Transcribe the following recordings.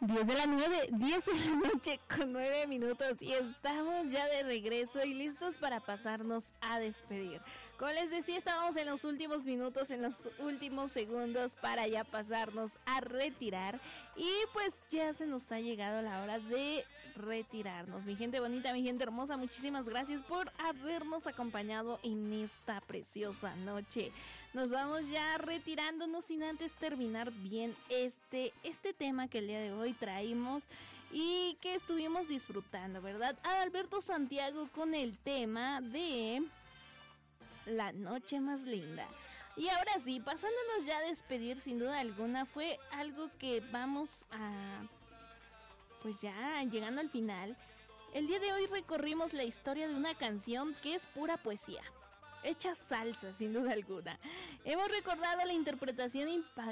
10 de la noche con 9 minutos y estamos ya de regreso y listos para pasarnos a despedir. Como les decía, estábamos en los últimos minutos, en los últimos segundos para ya pasarnos a retirar y pues ya se nos ha llegado la hora de retirarnos. Mi gente bonita, mi gente hermosa, muchísimas gracias por habernos acompañado en esta preciosa noche. Nos vamos ya retirándonos sin antes terminar bien este tema que el día de hoy traímos y que estuvimos disfrutando, ¿verdad? Adalberto Santiago con el tema de la noche más linda. Y ahora sí, pasándonos ya a despedir, sin duda alguna, fue algo que vamos a... pues ya llegando al final. El día de hoy recorrimos la historia de una canción que es pura poesía, hecha salsa, sin duda alguna. Hemos recordado la interpretación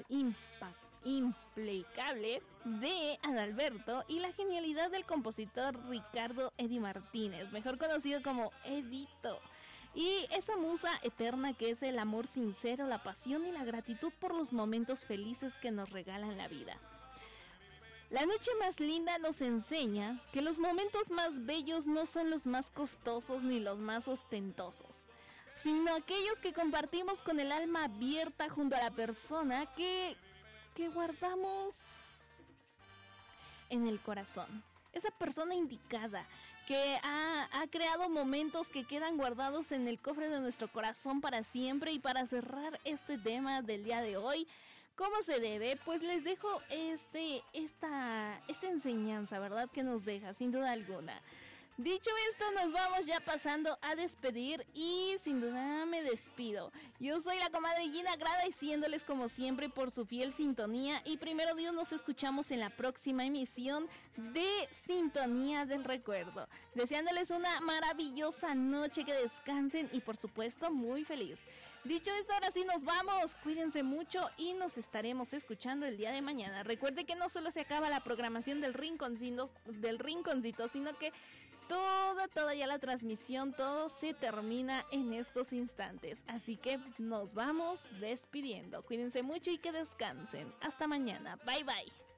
impecable de Adalberto y la genialidad del compositor Ricardo Eddie Martínez, mejor conocido como Edito, y esa musa eterna que es el amor sincero, la pasión y la gratitud por los momentos felices que nos regalan la vida. La noche más linda nos enseña que los momentos más bellos no son los más costosos ni los más ostentosos, sino aquellos que compartimos con el alma abierta junto a la persona que guardamos en el corazón. Esa persona indicada que ha creado momentos que quedan guardados en el cofre de nuestro corazón para siempre. Y para cerrar este tema del día de hoy, ¿cómo se debe? Pues les dejo esta enseñanza, ¿verdad? Que nos deja, sin duda alguna. Dicho esto, nos vamos ya pasando a despedir y sin duda me despido. Yo soy la comadre Gina, agradeciéndoles como siempre por su fiel sintonía y primero Dios nos escuchamos en la próxima emisión de Sintonía del Recuerdo. Deseándoles una maravillosa noche, que descansen y por supuesto muy feliz. Dicho esto, ahora sí nos vamos, cuídense mucho y nos estaremos escuchando el día de mañana. Recuerde que no solo se acaba la programación del rinconcito, sino que toda ya la transmisión, todo se termina en estos instantes. Así que nos vamos despidiendo. Cuídense mucho y que descansen. Hasta mañana. Bye bye.